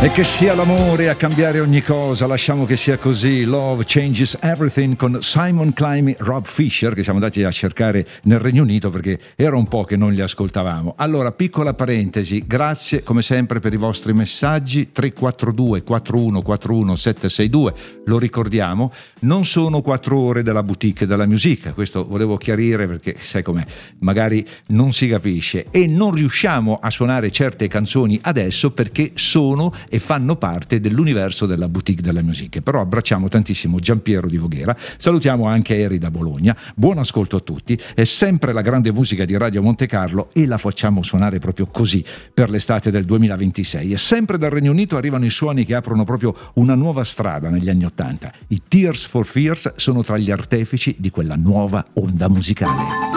E che sia l'amore a cambiare ogni cosa, lasciamo che sia così. Love Changes Everything con Simon Climby, Rob Fisher, che siamo andati a cercare nel Regno Unito perché era un po' che non li ascoltavamo. Allora, piccola parentesi, grazie come sempre per i vostri messaggi. 342 4141 762, lo ricordiamo, non sono 4 ore della boutique della musica, questo volevo chiarire perché sai com'è, magari non si capisce e non riusciamo a suonare certe canzoni adesso perché sono e fanno parte dell'universo della boutique della musica. Però abbracciamo tantissimo Giampiero di Voghera, salutiamo anche Eri da Bologna, buon ascolto a tutti, è sempre la grande musica di Radio Monte Carlo e la facciamo suonare proprio così per l'estate del 2026. E sempre dal Regno Unito arrivano i suoni che aprono proprio una nuova strada negli anni '80. I Tears for Fears sono tra gli artefici di quella nuova onda musicale.